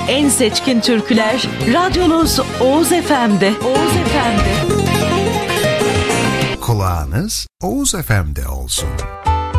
en seçkin türküler radyonuz Oğuz FM'de. Oğuz FM'de. Kulağınız Oğuz FM'de olsun.